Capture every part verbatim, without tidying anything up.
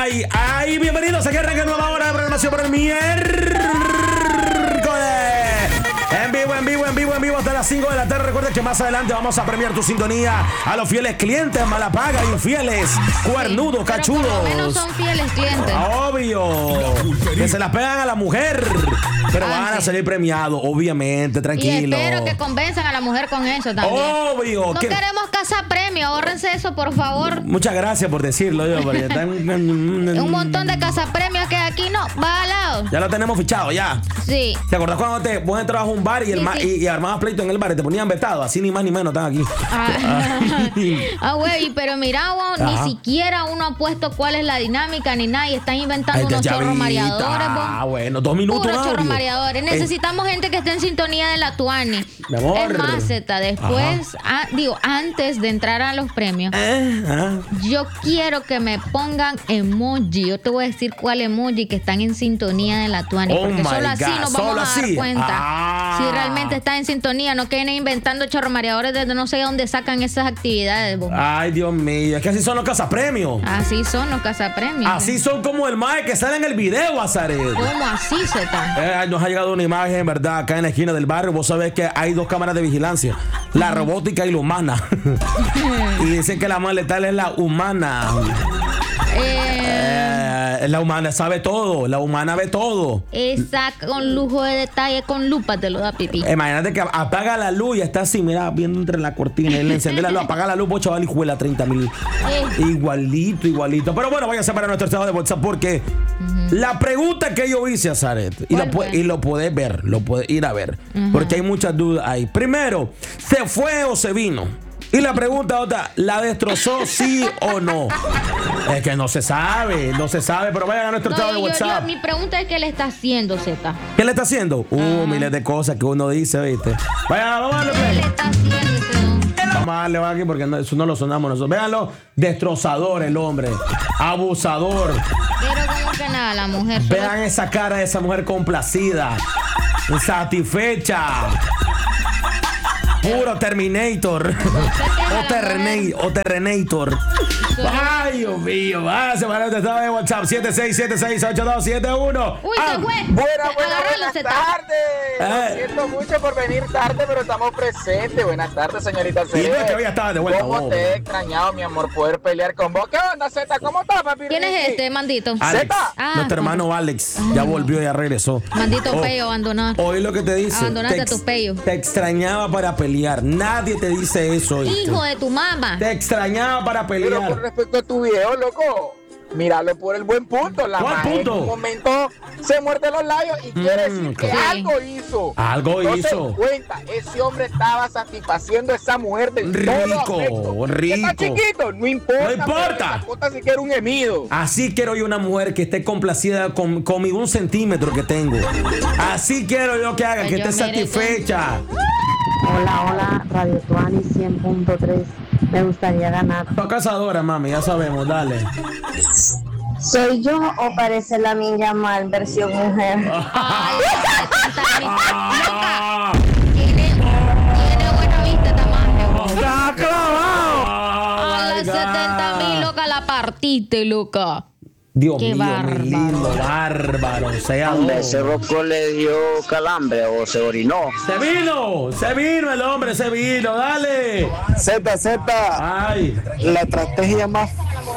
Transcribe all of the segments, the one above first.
ay, ay. Bienvenidos aquí a Arranca Nueva Hora de programación por el miércoles. En vivo, en vivo, en vivo, en vivo hasta las cinco de la tarde. Recuerda que más adelante vamos a premiar tu sintonía a los fieles clientes, malapaga, infieles, cuernudos, sí, cachudos. Por lo menos son fieles clientes. Obvio. Que se las pegan a la mujer. Pero ah, van a salir premiados, obviamente, tranquilo. Y espero que convenzan a la mujer con eso también. Obvio. No que... queremos casa premio, ahórrense eso, por favor. Muchas gracias por decirlo, yo, porque están... Un montón de casa premios que aquí no, va al lado. Ya lo tenemos fichado, ya. Sí. ¿Te acordás cuando te, vos entrabas a un bar y, el sí, ma... sí. y, y armabas pleito en el bar y te ponían vetado? Así ni más ni menos, están aquí. Ah, güey, pero mira, vos, ni siquiera uno ha puesto cuál es la dinámica ni nada y están inventando Ay, unos llavita. chorros mareadores. Ah, bueno, dos minutos. Puros chorros audio. mareadores. Necesitamos eh. gente que esté en sintonía de la Tuani. Mi amor. Es más, Zeta, después, a, digo, antes de entrar a los premios, eh, ah. yo quiero que me pongan emoji. Yo te voy a decir cuál emoji que están en sintonía de la Tuani. Oh porque solo así God. nos vamos Solo a dar así. cuenta Ah. si realmente está en sintonía. No queden inventando chorromareadores desde no sé dónde sacan esas actividades. Vos. Ay, Dios mío. Es que así son los cazapremios. Así son los cazapremios. Así ¿eh? Son como el mae que sale en el video, Azaret. ¿Cómo así, Zeta? Eh, nos ha llegado una imagen, ¿verdad? Acá en la esquina del barrio. Vos sabés que hay dos cámaras de vigilancia. La robótica y la humana. Y dicen que la más letal es la humana. Eh, eh, la humana sabe todo. La humana ve todo. Esa con lujo de detalle, con lupa te lo da pipí. Eh, imagínate que apaga la luz y está así, mira, viendo entre la cortina. Y le enciende la luz, apaga la luz, vos chaval, y juela treinta mil. Eh. Igualito, igualito. Pero bueno, váyase para nuestro estado de WhatsApp porque uh-huh. la pregunta que yo hice a Zaret, y lo, y lo podés ver, lo podés ir a ver, uh-huh. porque hay muchas dudas ahí. Primero, ¿se fue o se vino? Y la pregunta otra, ¿la destrozó sí o no? Es que no se sabe, no se sabe, pero vayan a nuestro no, estado de yo, WhatsApp. Yo, mi pregunta es ¿qué le está haciendo, Zeta? ¿Qué le está haciendo? Uh, uh-huh. miles de cosas que uno dice, ¿viste? Vayan, vamos a darle play. ¿Qué le está haciendo? Vamos a darle aquí porque no, eso no lo sonamos nosotros. Véanlo, destrozador el hombre, abusador. Pero como que nada, la mujer. Vean solo... esa cara de esa mujer insatisfecha. Puro Terminator. O, terrena- o Terrenator. Ay, Dios mío. Váyase para el estado de WhatsApp siete seis siete seis ocho dos siete uno. Uy, se fue. Buenas, buenas, buenas se tardes. Eh. Lo siento mucho por venir tarde, pero estamos presentes. Buenas tardes, señorita Y no es que hoy Zeta. estaba de vuelta. ¿Cómo oh. te he extrañado, mi amor, poder pelear con vos? ¿Qué onda, Zeta? ¿Cómo estás, papi? ¿Quién es este, mandito? Alex, Zeta. Ah, nuestro hermano Alex ya volvió, ya regresó. Mandito Oh, peyo, abandonar. Hoy lo que te dice. Abandonaste te a tu peyo. Te extrañaba para pelear. Nadie te dice eso. ¿viste? Hijo de tu mamá. Te extrañaba para Pero pelear. con respecto a tu video, loco, míralo por el buen punto. La ¿Cuál maje punto? en un momento se muerde los labios y Mm, quiere decir que sí. algo hizo. Algo no hizo. Se cuenta, ese hombre estaba satisfaciendo a esa mujer del Rico, todo afecto. rico. Está chiquito, no importa. No importa. Pero si quiere un gemido. Así quiero yo una mujer que esté complacida con, con mi un centímetro que tengo. Así quiero yo que haga, que Yo esté merezco. satisfecha. Hola, hola, Radio Tuani cien punto tres. Me gustaría ganar. Sos cazadora, mami, ya sabemos, dale. ¿Soy yo o parece la Minja Mal versión mujer? Ay, setenta mil. Ah. Tiene, tiene buena vista, tamaño. ¡Está clavado! A las setenta mil, loca, la partiste, loca. Dios Qué mío, bárbaro. mi lindo, bárbaro. Sea Hombre, dos. ese Rocco le dio calambre o se orinó. Se vino, se vino el hombre, se vino, dale. Z, Z, Ay, la estrategia más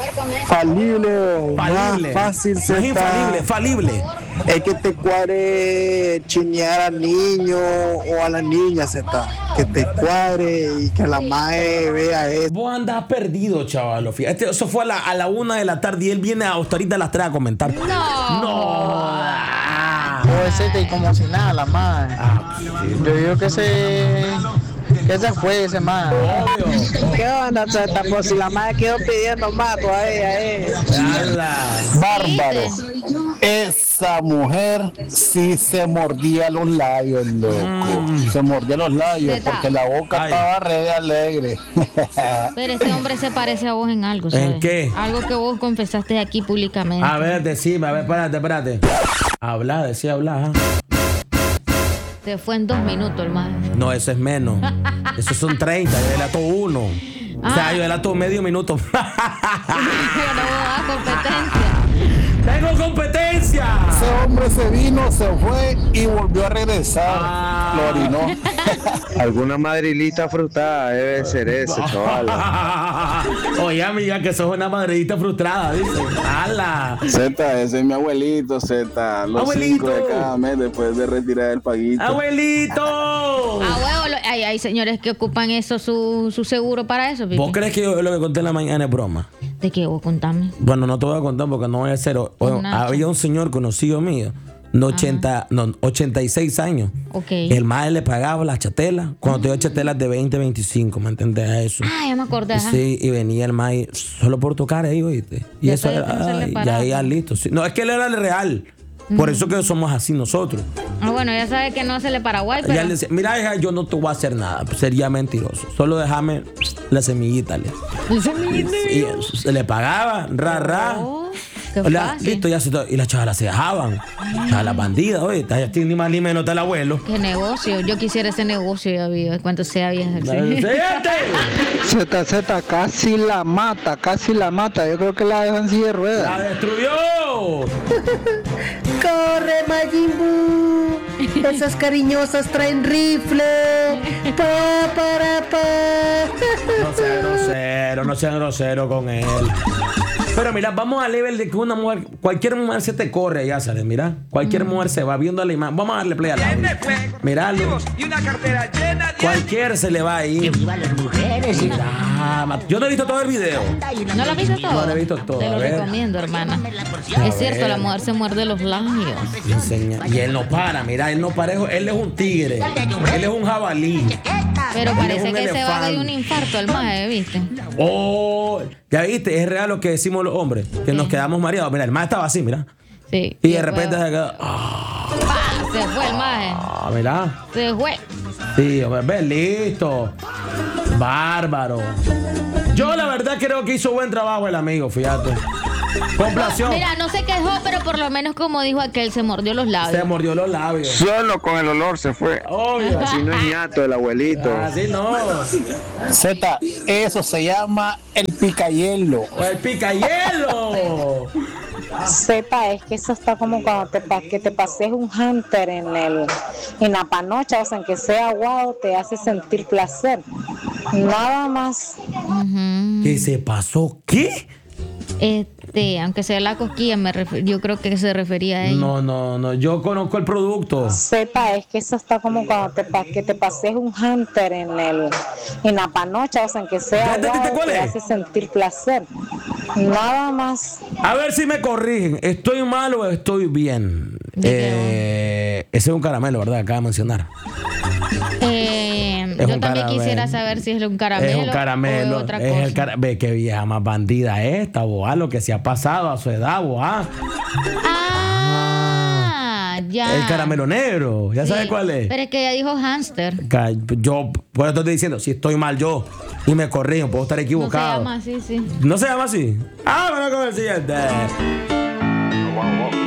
falible, falible. más fácil, No es Z, infalible, falible. es que te cuadre chinear al niño o a la niña, Z. Que te cuadre y que la madre vea eso. Vos andás perdido, chaval. Este, eso fue a la, a la una de la tarde y él viene hasta ahorita a las tres a comentar. No. No. Ah. O Z y como si nada, la madre. Ah, sí. Yo digo que se. que se fue ese man. Obvio. ¿Qué onda, Zeta? Pues si la madre quedó pidiendo más todavía, eh. Ala. Bárbaro. Esa mujer sí se mordía los labios, loco. Se mordía los labios Zeta. porque la boca Ay. estaba re de alegre. Pero ese hombre se parece a vos en algo, ¿sabes? ¿En qué? Algo que vos confesaste aquí públicamente. A ver, decime, a ver, espérate, espérate. Habla, decía hablar. Se fue en dos minutos, hermano. No, eso es menos. Esos son treinta, yo delató uno. O sea, Ah. yo delato medio minuto. No hubo más competencia. después se vino, se fue y volvió a regresar. Ah. Lo orinó. Alguna madrilita frustrada debe ser ese, chaval. Oye, amiga, que sos una madridita frustrada, dice. ¡Hala! Z, ese es mi abuelito, Z. Los Abuelito. cinco de cada mes después de retirar el paguito. ¡Abuelito! A huevo, lo- hay, hay señores que ocupan eso, su, su seguro para eso, Pipi. ¿Vos crees que yo lo que conté en la mañana es broma? ¿De qué vos contame? Bueno, no te voy a contar porque no voy a hacer. o- Un Nacho. había un señor conocido mío, de ochenta, no, ochenta y seis años. Ok. El madre le pagaba las chatelas. Cuando te dio chatelas de veinte, veinticinco, ¿me entendés eso? Ah, ya me acordé. ajá. Sí, y venía el maíz solo por tocar ahí, ¿oíste? Y Ya eso sabía que no se era, le ay, paraba. ya, ya listo. Sí. No, es que él era el real. Por eso que somos así nosotros. Ah, bueno, ya sabe que no se le Paraguay, pero... Ya le decía, mira, hija, yo no te voy a hacer nada. Sería mentiroso. Solo déjame la semillita. Le. Y se le pagaba, ra, ra. Oh, qué Hola, fácil. listo, ya se to- y las chavalas se dejaban. A las bandidas, oye, ya tiene ni más ni menos está el abuelo. Qué negocio. Yo quisiera ese negocio, ya vi. Cuánto sea vieja. ¡Siguiente! Z, Z, casi la mata, casi la mata. Yo creo que la dejan en silla de ¡La ruedas. destruyó! ¡Corre, Majin Buu! Esas cariñosas traen rifle. Pa, para, pa. No sea grosero, no sea grosero con él. Pero mira, vamos al level de que una mujer, cualquier mujer se te corre allá, ¿sabes? Mira, cualquier mujer se va viendo la imagen. Vamos a darle play al audio. Miralo. Cualquier se le va ahí. ¡Que viva las mujeres! Mira, ma- yo no he visto todo el video. ¿No lo has visto todo? No lo he visto todo, Te lo a ver. recomiendo, hermana. A Es cierto, ver. la mujer se muerde los labios. Y enseña- Y él no para, mira, él no para. Él es un tigre. Él es un jabalí. Pero Él parece es un que se va de elefante. un infarto al maje, ¿viste? Oh, ya viste, es real lo que decimos los hombres, que nos quedamos mareados. Mira, el más estaba así, mira. Sí. Y de después- repente se quedó. Ah, ¡Pah! Se fue el maje. ah, mira. Se fue. Sí, hombre, ve, listo. Bárbaro. Yo la verdad creo que hizo buen trabajo el amigo, fíjate. Complació. Mira, no se quejó, pero por lo menos como dijo aquel, se mordió los Se labios. mordió los labios. Solo con el olor se fue. Obvio. Así no es ñato el abuelito. Así no. Z, eso se llama el picayelo. El picayelo. Z, es que eso está como cuando te, pa- que te pases un hunter en el en la panocha, o sea, aunque sea aguado, te hace sentir placer. Nada más. ¿Qué se pasó? ¿Qué? Este, aunque sea la cosquilla, me refer- yo creo que se refería a ella. No, no, no. Yo conozco el producto. Z, es que eso está como cuando te, pa- que te pases un hunter en el en la panocha, o sea, aunque sea ¿Ya te- te- aguado, cuál te es? hace sentir placer. Nada más. A ver si me corrigen. ¿Estoy mal o estoy bien? ¿De qué? Eh, ese es un caramelo, ¿verdad? Acaba de mencionar. Eh, Es yo un también caramelo. quisiera saber si es un caramelo, Es un caramelo. o otra es cosa. el cara- Ve qué vieja más bandida esta, boa, lo que se ha pasado a su edad, boa. Ah, ya. El caramelo negro. ¿Ya Sí, sabes cuál es? Pero es que ella dijo hámster. Ca- Yo, por eso estoy diciendo, si estoy mal yo y me corrijo, puedo estar No se equivocado. llama así, sí. ¿No se llama así? Ah, bueno, con el siguiente.